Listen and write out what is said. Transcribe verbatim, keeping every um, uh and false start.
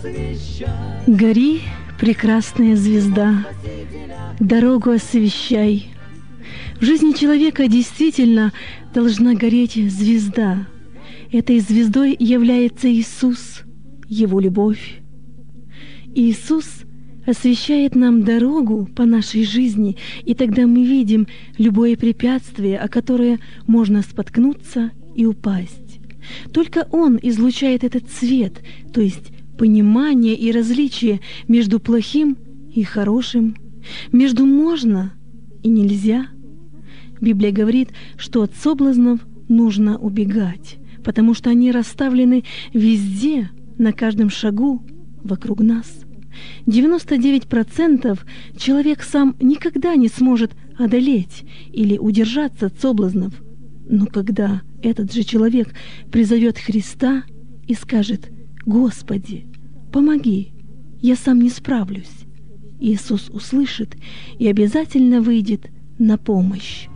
Гори, прекрасная звезда, дорогу освещай. В жизни человека действительно должна гореть звезда. Этой звездой является Иисус, Его любовь. Иисус освещает нам дорогу по нашей жизни, и тогда мы видим любое препятствие, о которое можно споткнуться и упасть. Только Он излучает этот свет, то есть понимание и различие между плохим и хорошим, между можно и нельзя. Библия говорит, что от соблазнов нужно убегать, потому что они расставлены везде, на каждом шагу вокруг нас. девяносто девять процентов человек сам никогда не сможет одолеть или удержаться от соблазнов. Но когда этот же человек призовет Христа и скажет: «Господи, помоги, я сам не справлюсь», Иисус услышит и обязательно выйдет на помощь.